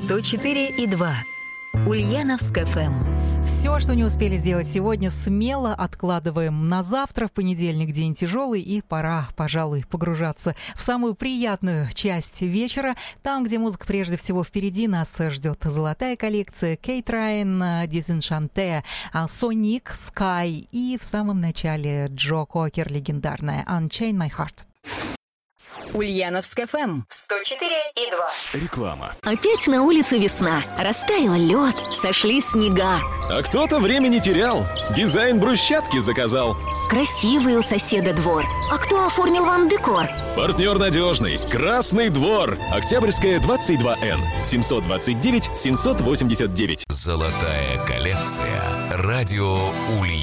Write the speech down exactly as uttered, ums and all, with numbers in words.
сто четыре и два. Ульяновск эф эм. Все, что не успели сделать сегодня, смело откладываем на завтра. В понедельник день тяжелый, и пора, пожалуй, погружаться в самую приятную часть вечера. Там, где музыка прежде всего впереди, нас ждет золотая коллекция Кейт Райан, Disenchanté, Соник, Sky и в самом начале Джо Кокер, легендарная Unchain My Heart. Ульяновск эф эм сто четыре и два. Реклама. Опять на улице весна. Растаял лед, сошли снега. А кто-то время не терял. Дизайн брусчатки заказал. Красивый у соседа двор. А кто оформил вам декор? Партнер надежный. Красный двор. Октябрьская, двадцать два эн. семьсот двадцать девять семьсот восемьдесят девять. Золотая коллекция. Радио Ульяновск.